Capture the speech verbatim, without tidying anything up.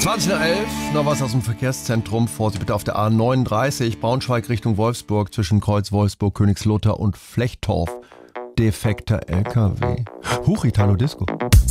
zwanzig nach elf, noch was aus dem Verkehrszentrum. Vorsicht bitte auf der A neununddreißig, Braunschweig Richtung Wolfsburg, zwischen Kreuz Wolfsburg, Königslutter und Flechtorf. Defekter L K W. Huch, Italo Disco.